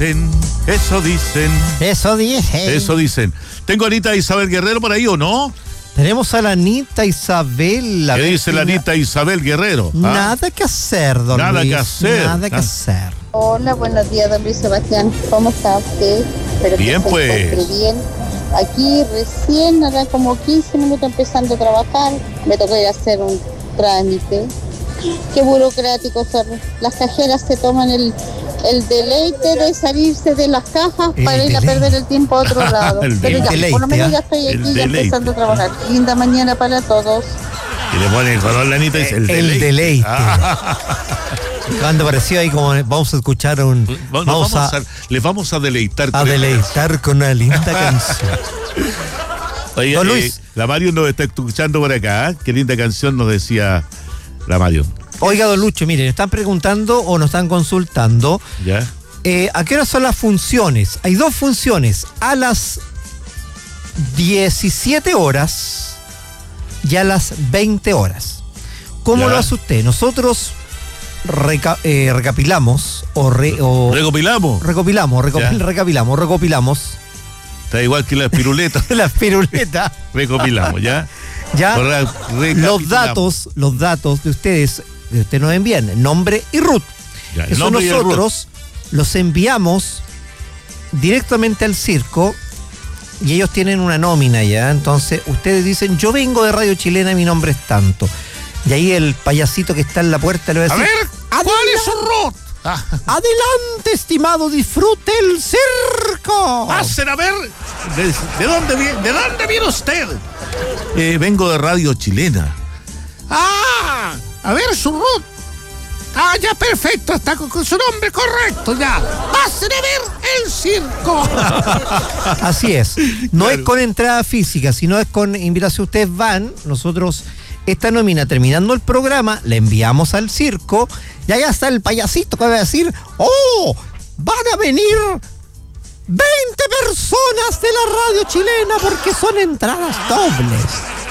dicen, eso dicen. Eso dije. Eso dicen. ¿Tengo a Anita Isabel Guerrero por ahí o no? Tenemos a la Anita Isabel. ¿Qué dice la Anita Isabel Guerrero? Nada que hacer, don Nada Luis. que hacer. Nada que hacer. Hola, buenos días, don Luis Sebastián. ¿Cómo está usted? Espero que Bien, se pues. encuentre bien. Aquí recién, ahora como 15 minutos empezando a trabajar, me tocó ir a hacer un trámite. Qué burocrático son. Las cajeras se toman el deleite de salirse de las cajas para ir a perder el tiempo a otro lado. Pero ya, por lo menos ya estoy aquí ya empezando a trabajar. Linda mañana para todos. Y le pone el color la Anita, dice, el deleite. Cuando apareció ahí como vamos a escuchar les vamos a deleitar a deleitar con una linda canción. Oye, Don Luis. La Mario nos está escuchando por acá, ¿eh? Qué linda canción nos decía la Mario. Oiga, don Lucho, miren, están preguntando o nos están consultando. ¿Ya? ¿A qué hora son las funciones? Hay dos funciones, a las 17 horas y a las 20 horas. ¿Cómo lo hace usted? Nosotros recopilamos. Está igual que las piruletas. Las piruletas. Recopilamos, ¿ya? Ya. Los datos de ustedes nos envían nombre y RUT. Ya, Eso nosotros los enviamos directamente al circo y ellos tienen una nómina ya. Entonces ustedes dicen, yo vengo de Radio Chilena y mi nombre es tanto. Y ahí el payasito que está en la puerta le va a decir, a ver, ¿cuál es su RUT? Adelante, estimado, disfrute el circo. Pasen a ver, ¿de dónde viene usted? Vengo de Radio Chilena. A ver su RUT. Ya perfecto, está con su nombre correcto, ya. Pasen a ver el circo. Así es. No es con entrada física, sino es con invitación. Ustedes van, nosotros esta nómina terminando el programa, la enviamos al circo y allá está el payasito que va a decir, van a venir 20 personas de la Radio Chilena porque son entradas dobles.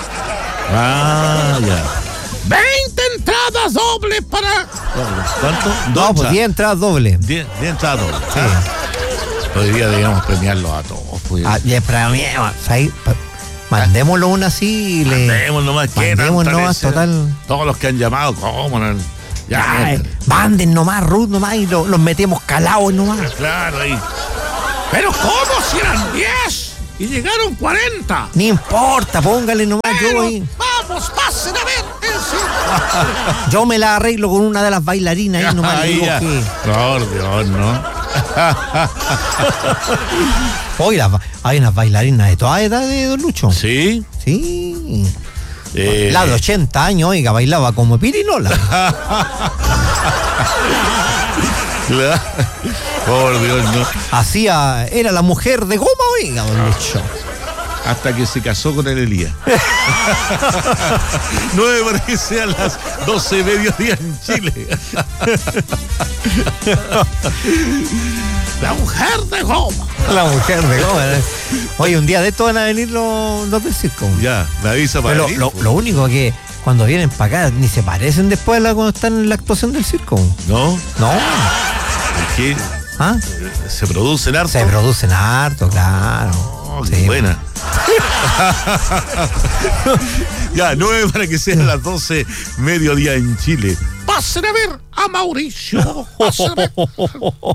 Ya. 20 entradas dobles para... ¿Cuánto? No, pues 10 entradas dobles. 10 entradas dobles. Sí. Hoy día deberíamos premiarlos a todos. Pues. Mandémoslo una así y le... Mandémoslo nomás, total. Todos los que han llamado, ¿cómo no? Manden nomás, Ruth nomás, y los metemos calados nomás. Claro, ahí. Pero ¿cómo si eran 10 y llegaron 40? No importa, póngale nomás. Vamos, pasen a ver el circo. Yo me la arreglo con una de las bailarinas ahí nomás. Ahí ya. Por Dios, ¿no? Oye, hay unas bailarinas de toda edad de don Lucho. ¿Sí? Sí. La de 80 años, oiga, bailaba como pirinola. Por Dios, no. Era la mujer de goma, oiga, don Lucho. Hasta que se casó con el Elías. 9 para que sean las 12 mediodía en Chile. La mujer de goma. La mujer de goma. Oye, un día de esto van a venir los del circo. Ya, me avisa para venir. Lo único que cuando vienen para acá ni se parecen después cuando están en la actuación del circo. ¿No? No. ¿Qué? ¿Se producen harto? Se producen harto, claro. Oh, qué buena. Ya, 9 para que sean las 12 mediodía en Chile. Pasen a ver a Mauricio. Pasen a ver.